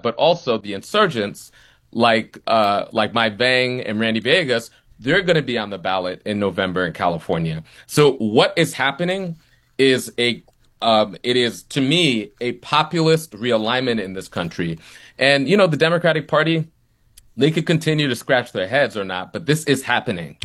but also the insurgents like Mike Vang and Randy Vegas, they're going to be on the ballot in November in California. So what is happening is it is to me a populist realignment in this country, and the Democratic Party. They could continue to scratch their heads or not, but this is happening.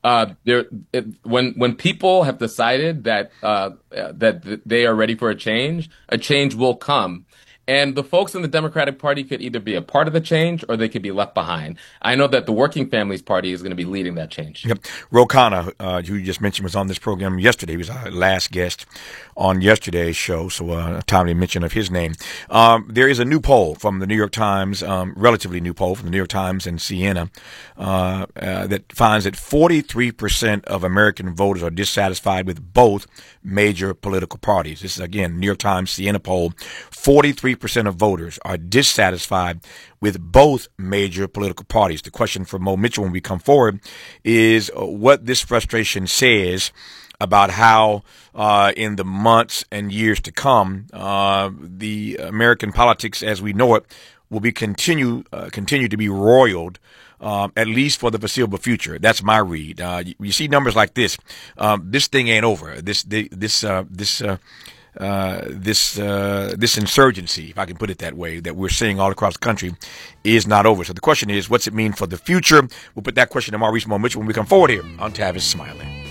When people have decided that they are ready for a change will come. And the folks in the Democratic Party could either be a part of the change or they could be left behind. I know that the Working Families Party is going to be leading that change. Yep. Ro Khanna, who you just mentioned, was on this program yesterday. He was our last guest on yesterday's show, so a timely mention of his name. There is a new poll from the New York Times, relatively new poll from the New York Times in Siena, that finds that 43% of American voters are dissatisfied with both major political parties. This is, again, New York Times Siena poll. 43% of voters are dissatisfied with both major political parties. The question for Mo Mitchell when we come forward is what this frustration says about how in the months and years to come, the American politics as we know it will be continue to be roiled, at least for the foreseeable future. That's my read. You see numbers like this. This thing ain't over. This insurgency, if I can put it that way, that we're seeing all across the country is not over. So the question is, what's it mean for the future? We'll put that question to Maurice Mo Mitchell when we come forward here on Tavis Smiley.